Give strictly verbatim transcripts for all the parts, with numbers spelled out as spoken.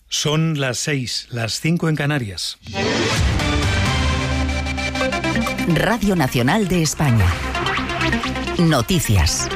Son las seis, las cinco en Canarias. Radio Nacional de España. Noticias.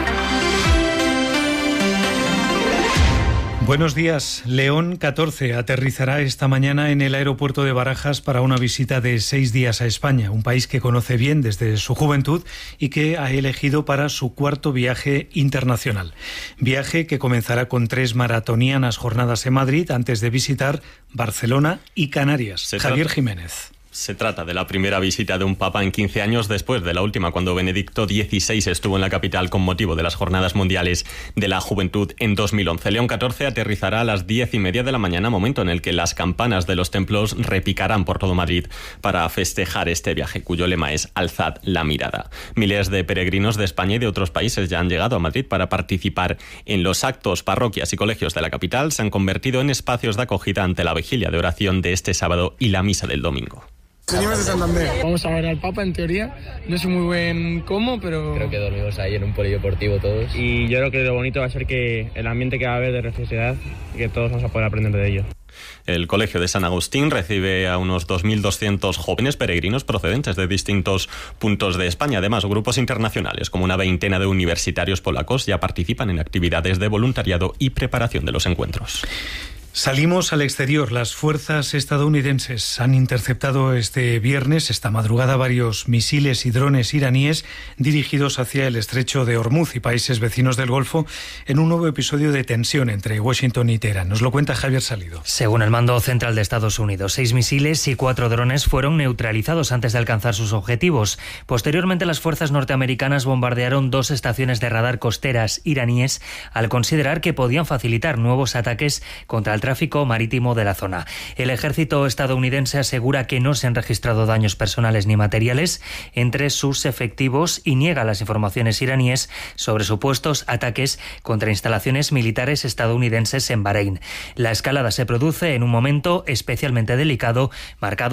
Buenos días. León catorce aterrizará esta mañana en el aeropuerto de Barajas para una visita de seis días a España, un país que conoce bien desde su juventud y que ha elegido para su cuarto viaje internacional. Viaje que comenzará con tres maratonianas jornadas en Madrid antes de visitar Barcelona y Canarias. Se Javier trata... Jiménez. Se trata de la primera visita de un papa en quince años después de la última, cuando Benedicto dieciséis estuvo en la capital con motivo de las Jornadas Mundiales de la Juventud en dos mil once. León catorce aterrizará a las diez y media de la mañana, momento en el que las campanas de los templos repicarán por todo Madrid para festejar este viaje, cuyo lema es Alzad la mirada. Miles de peregrinos de España y de otros países ya han llegado a Madrid para participar en los actos. Parroquias y colegios de la capital se han convertido en espacios de acogida ante la vigilia de oración de este sábado y la misa del domingo. Venimos de Santander. Vamos a ver al Papa, en teoría. No sé muy buen cómo, pero... Creo que dormimos ahí en un polideportivo todos. Y yo creo que lo bonito va a ser que el ambiente que va a haber de religiosidad, que todos vamos a poder aprender de ello. El Colegio de San Agustín recibe a unos dos mil doscientos jóvenes peregrinos procedentes de distintos puntos de España. Además, grupos internacionales como una veintena de universitarios polacos ya participan en actividades de voluntariado y preparación de los encuentros. Salimos al exterior. Las fuerzas estadounidenses han interceptado este viernes, esta madrugada, varios misiles y drones iraníes dirigidos hacia el estrecho de Hormuz y países vecinos del Golfo en un nuevo episodio de tensión entre Washington y Teherán. Nos lo cuenta Javier Salido. Según el mando central de Estados Unidos, seis misiles y cuatro drones fueron neutralizados antes de alcanzar sus objetivos. Posteriormente, las fuerzas norteamericanas bombardearon dos estaciones de radar costeras iraníes al considerar que podían facilitar nuevos ataques contra el tráfico marítimo de la zona. El ejército estadounidense asegura que no se han registrado daños personales ni materiales entre sus efectivos y niega las informaciones iraníes sobre supuestos ataques contra instalaciones militares estadounidenses en Bahrein. La escalada se produce en un momento especialmente delicado, marcado